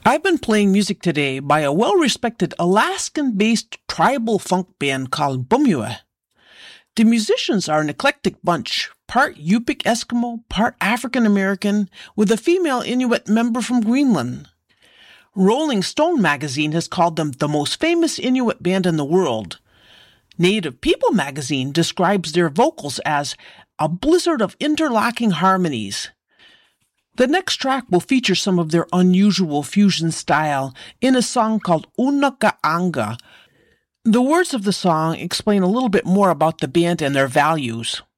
I've been playing music today by a well-respected Alaskan-based tribal funk band called Bumua. The musicians are an eclectic bunch, part Yupik Eskimo, part African American, with a female Inuit member from Greenland. Rolling Stone magazine has called them the most famous Inuit band in the world. Native People magazine describes their vocals as a blizzard of interlocking harmonies. The next track will feature some of their unusual fusion style in a song called Unakaanga. The words of the song explain a little bit more about the band and their values.